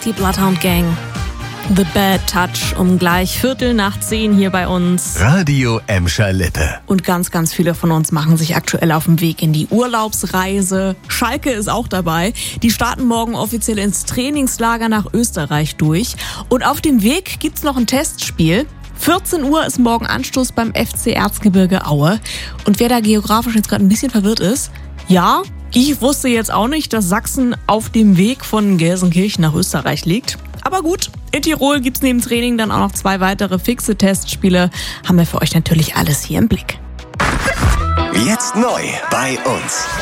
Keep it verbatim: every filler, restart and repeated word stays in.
die Bloodhound Gang. The Bad Touch um gleich Viertel nach zehn hier bei uns. Radio Emscher Lippe. Und ganz, ganz viele von uns machen sich aktuell auf den Weg in die Urlaubsreise. Schalke ist auch dabei. Die starten morgen offiziell ins Trainingslager nach Österreich durch. Und auf dem Weg gibt's noch ein Testspiel. vierzehn Uhr ist morgen Anstoß beim F C Erzgebirge Aue. Und wer da geografisch jetzt gerade ein bisschen verwirrt ist, ja, ich wusste jetzt auch nicht, dass Sachsen auf dem Weg von Gelsenkirchen nach Österreich liegt. Aber gut, in Tirol gibt's neben Training dann auch noch zwei weitere fixe Testspiele. Haben wir für euch natürlich alles hier im Blick. Jetzt neu bei uns.